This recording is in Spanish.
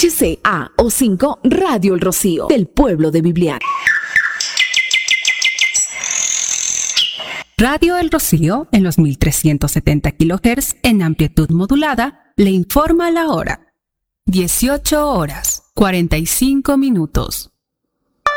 HCA O5 Radio El Rocío, del pueblo de Bibliar. Radio El Rocío, en los 1370 kHz en amplitud modulada, le informa la hora. 18 horas, 45 minutos.